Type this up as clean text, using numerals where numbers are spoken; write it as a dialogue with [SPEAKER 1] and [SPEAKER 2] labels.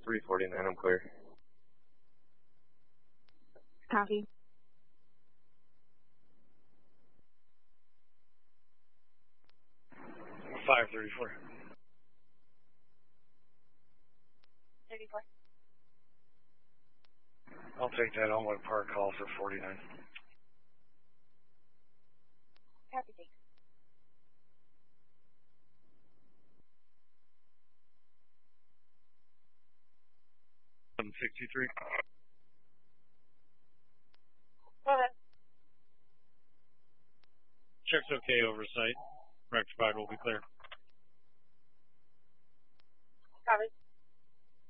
[SPEAKER 1] 349, I'm clear.
[SPEAKER 2] Copy.
[SPEAKER 3] 534.
[SPEAKER 2] 34.
[SPEAKER 3] I'll take that Elmwood Park call for 49.
[SPEAKER 2] Copy, thanks.
[SPEAKER 3] Seven 63.
[SPEAKER 2] Okay.
[SPEAKER 3] Check's okay, oversight. Rectified will be clear.
[SPEAKER 2] Copy.